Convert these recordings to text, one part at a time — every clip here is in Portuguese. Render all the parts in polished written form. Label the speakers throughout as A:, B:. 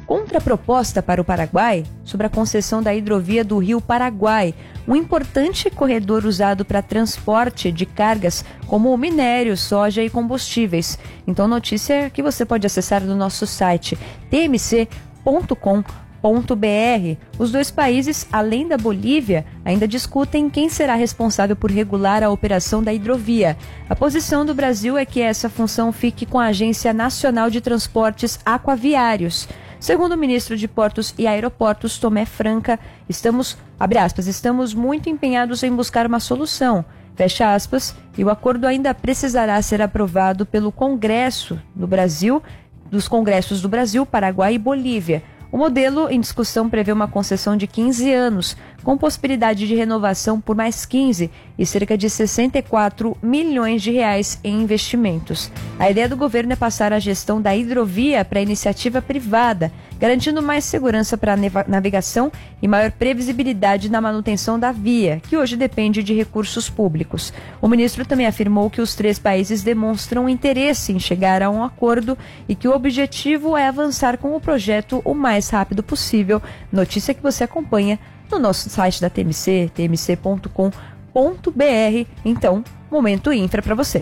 A: contraproposta para o Paraguai sobre a concessão da hidrovia do Rio Paraguai, um importante corredor usado para transporte de cargas como minério, soja e combustíveis. Então, notícia que você pode acessar no nosso site tmc.com.br. Os dois países, além da Bolívia, ainda discutem quem será responsável por regular a operação da hidrovia. A posição do Brasil é que essa função fique com a Agência Nacional de Transportes Aquaviários. Segundo o ministro de Portos e Aeroportos, Tomé Franca, abre aspas, estamos muito empenhados em buscar uma solução, fecha aspas, e o acordo ainda precisará ser aprovado pelo Congresso do Brasil, dos Congressos do Brasil, Paraguai e Bolívia. O modelo em discussão prevê uma concessão de 15 anos, com possibilidade de renovação por mais 15 e cerca de 64 milhões de reais em investimentos. A ideia do governo é passar a gestão da hidrovia para a iniciativa privada, garantindo mais segurança para a navegação e maior previsibilidade na manutenção da via, que hoje depende de recursos públicos. O ministro também afirmou que os três países demonstram interesse em chegar a um acordo e que o objetivo é avançar com o projeto o mais rápido possível. Notícia que você acompanha no nosso site da TMC, tmc.com.br. Então, Momento Infra para você.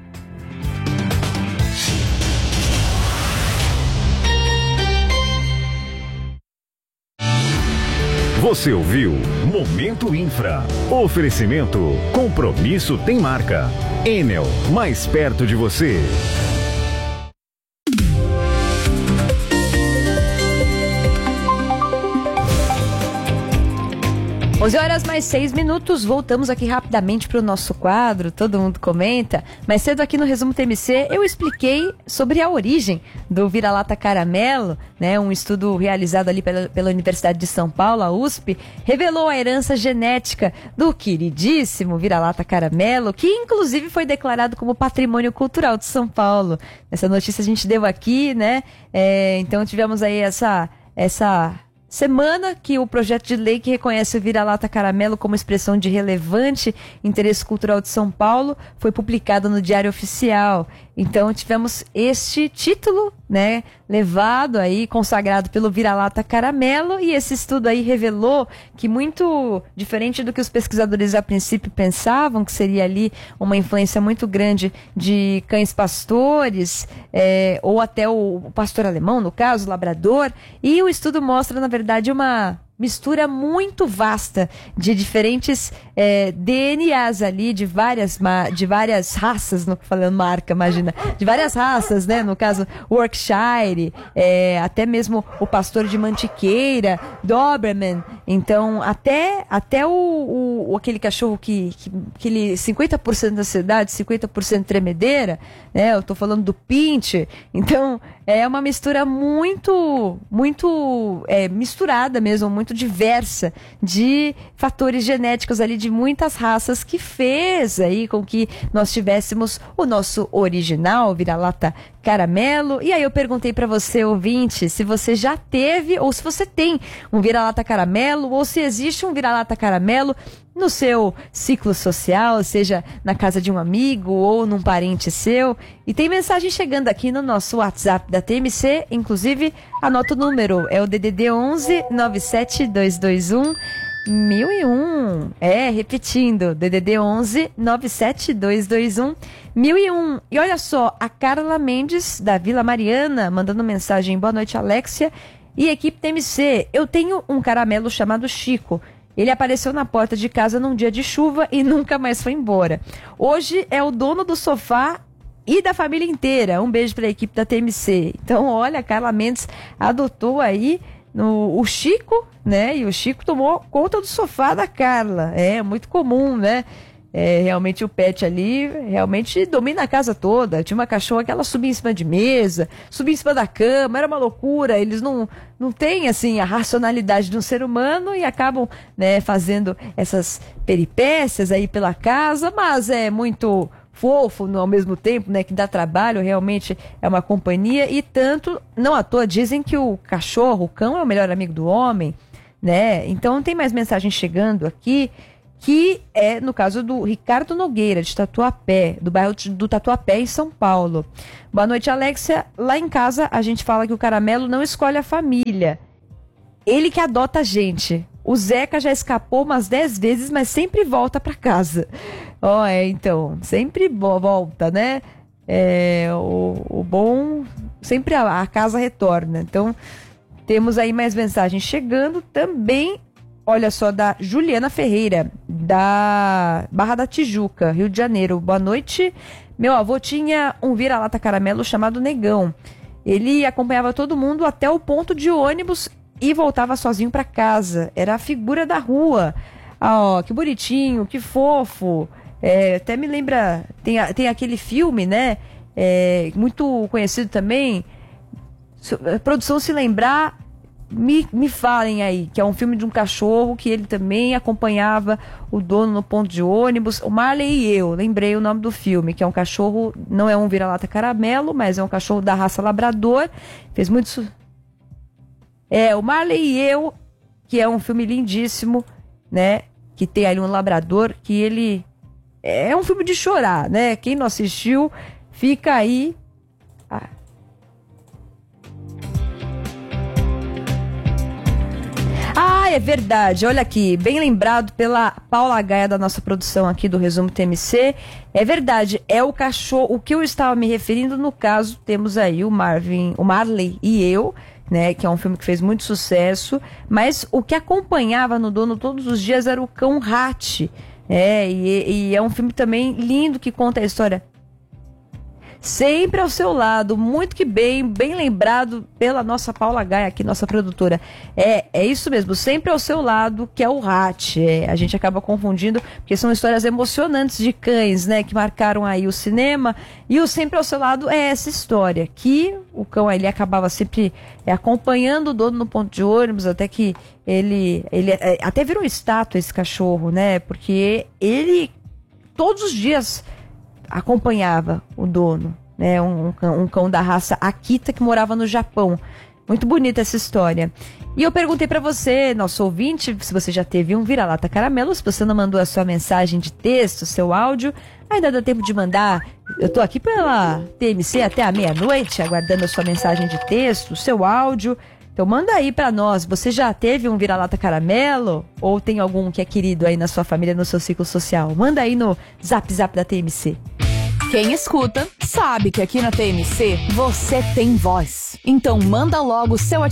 B: Você ouviu Momento Infra. Oferecimento. Compromisso tem marca. Enel, mais perto de você.
A: 11h mais 6. Voltamos aqui rapidamente para o nosso quadro, todo mundo comenta. Mais cedo aqui no Resumo TMC eu expliquei sobre a origem do vira-lata caramelo, né? Um estudo realizado ali pela Universidade de São Paulo, a USP, revelou a herança genética do queridíssimo vira-lata caramelo, que inclusive foi declarado como Patrimônio Cultural de São Paulo. Essa notícia a gente deu aqui, né? Então tivemos aí essa semana que o projeto de lei que reconhece o vira-lata caramelo como expressão de relevante interesse cultural de São Paulo foi publicado no Diário Oficial. Então tivemos este título, né, levado aí, consagrado pelo vira-lata caramelo, e esse estudo aí revelou que, muito diferente do que os pesquisadores a princípio pensavam, que seria ali uma influência muito grande de cães pastores, ou até o pastor alemão, no caso, o labrador, e o estudo mostra, na verdade, uma mistura muito vasta de diferentes DNAs ali, de várias raças, não falando marca, imagina, de várias raças, né? No caso, Yorkshire, até mesmo o pastor de Mantiqueira, Doberman. Então, até aquele cachorro que ele 50% da cidade, 50% tremedeira, né? Eu tô falando do Pincher. Então, é uma mistura muito misturada mesmo, muito diversa de fatores genéticos ali de muitas raças, que fez aí com que nós tivéssemos o nosso original vira-lata caramelo. E aí eu perguntei para você, ouvinte, se você já teve ou se você tem um vira-lata caramelo, ou se existe um vira-lata caramelo no seu ciclo social, seja na casa de um amigo ou num parente seu. E tem mensagem chegando aqui no nosso WhatsApp da TMC, inclusive anota o número, é o DDD 11 97221 1001. Repetindo, DDD 11 97221 1001. E olha só, a Carla Mendes da Vila Mariana mandando mensagem: boa noite, Alexia e equipe TMC. Eu tenho um caramelo chamado Chico. Ele apareceu na porta de casa num dia de chuva e nunca mais foi embora. Hoje é o dono do sofá e da família inteira. Um beijo para a equipe da TMC. Então, olha, a Carla Mendes adotou aí o Chico, né? E o Chico tomou conta do sofá da Carla. É muito comum, né? Realmente o pet ali realmente domina a casa toda. Tinha uma cachorra que ela subia em cima de mesa, subia em cima da cama, era uma loucura. Eles não têm assim a racionalidade de um ser humano e acabam, né, fazendo essas peripécias aí pela casa, mas é muito fofo ao mesmo tempo, né, que dá trabalho, realmente é uma companhia. E tanto, não à toa, dizem que o cachorro, o cão é o melhor amigo do homem, né? Então tem mais mensagem chegando aqui. que é no caso do Ricardo Nogueira, de Tatuapé, do bairro do Tatuapé, em São Paulo. Boa noite, Alexia. Lá em casa a gente fala que o caramelo não escolhe a família, ele que adota a gente. O Zeca já escapou umas 10 vezes, mas sempre volta para casa. Então, sempre volta, né? O bom, sempre a casa retorna. Então, temos aí mais mensagens chegando também. Olha só, da Juliana Ferreira, da Barra da Tijuca, Rio de Janeiro. Boa noite. Meu avô tinha um vira-lata caramelo chamado Negão. Ele acompanhava todo mundo até o ponto de ônibus e voltava sozinho para casa. Era a figura da rua. Que bonitinho, que fofo. Até me lembra, tem aquele filme, né? Muito conhecido também. Produção, se lembrar, me falem aí, que é um filme de um cachorro que ele também acompanhava o dono no ponto de ônibus. O Marley e Eu, lembrei o nome do filme, que é um cachorro, não é um vira-lata caramelo, mas é um cachorro da raça labrador. Fez muito o Marley e Eu, que é um filme lindíssimo, né? Que tem ali um labrador, que ele é um filme de chorar, né? Quem não assistiu, fica aí. É verdade, olha aqui, bem lembrado pela Paula Gaia da nossa produção aqui do Resumo TMC. É verdade, é o cachorro, o que eu estava me referindo, no caso, temos aí o Marley e Eu, né, que é um filme que fez muito sucesso, mas o que acompanhava no dono todos os dias era o cão Hatch. E é um filme também lindo, que conta a história sempre ao seu lado, muito que bem lembrado pela nossa Paula Gaia aqui, nossa produtora. É isso mesmo, sempre ao seu lado, que é o Hatch. A gente acaba confundindo, porque são histórias emocionantes de cães, né, que marcaram aí o cinema, e o sempre ao seu lado é essa história, que o cão ele acabava sempre acompanhando o dono no ponto de ônibus, até que ele até virou estátua, esse cachorro, né, porque ele todos os dias acompanhava o dono, né? Um cão da raça Akita, que morava no Japão. Muito bonita essa história. E eu perguntei para você, nosso ouvinte, se você já teve um vira-lata caramelo. Se você não mandou a sua mensagem de texto, seu áudio, ainda dá tempo de mandar. Eu tô aqui pela TMC até a meia-noite, aguardando a sua mensagem de texto, seu áudio. Então manda aí pra nós, você já teve um vira-lata caramelo? Ou tem algum que é querido aí na sua família, no seu ciclo social? Manda aí no Zap da TMC.
C: Quem escuta sabe que aqui na TMC você tem voz. Então manda logo o seu